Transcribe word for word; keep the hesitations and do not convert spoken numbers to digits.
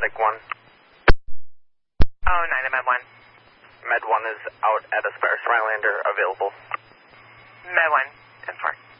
Medic one. Oh, nine to Med one. Med one is out at Aspire Smilander, available. Med one, ten four.